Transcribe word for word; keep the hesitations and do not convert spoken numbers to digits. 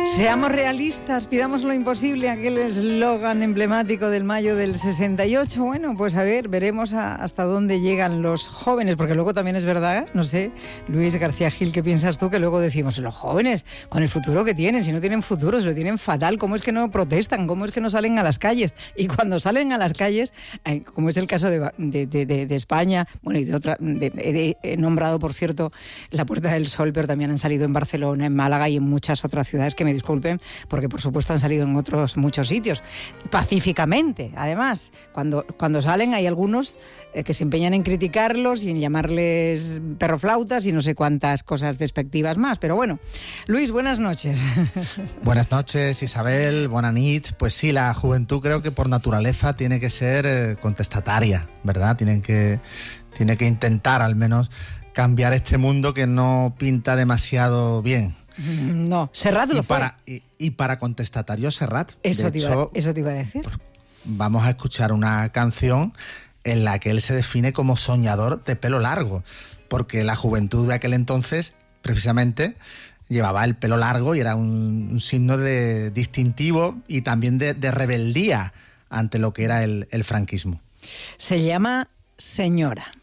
Seamos realistas, pidamos lo imposible, aquel eslogan emblemático del mayo del sesenta y ocho. Bueno, pues a ver, veremos a, hasta dónde llegan los jóvenes, porque luego también es verdad, no sé, Luis García Gil, ¿qué piensas tú? Que luego decimos, los jóvenes, con el futuro que tienen, si no tienen futuro, se lo tienen fatal, ¿cómo es que no protestan? ¿Cómo es que no salen a las calles? Y cuando salen a las calles, eh, como es el caso de, de, de, de, de España, bueno, y de otra, de, de, he nombrado, por cierto, la Puerta del Sol, pero también han salido en Barcelona, en Málaga y en muchas otras ciudades, que me disculpen, porque por supuesto han salido en otros muchos sitios, pacíficamente. Además, cuando, cuando salen hay algunos eh, que se empeñan en criticarlos y en llamarles perroflautas y no sé cuántas cosas despectivas más, pero bueno. Luis, buenas noches. Buenas noches, Isabel, buenas noches. Pues sí, la juventud creo que por naturaleza tiene que ser eh, contestataria, ¿verdad? Tienen que, tiene que intentar al menos cambiar este mundo que no pinta demasiado bien. No, Serrat lo y fue. Para, y, y para contestatario Serrat. Eso, de te hecho, iba, eso te iba a decir. Vamos a escuchar una canción en la que él se define como soñador de pelo largo, porque la juventud de aquel entonces, precisamente, llevaba el pelo largo y era un, un signo de distintivo y también de, de rebeldía ante lo que era el, el franquismo. Se llama Señora.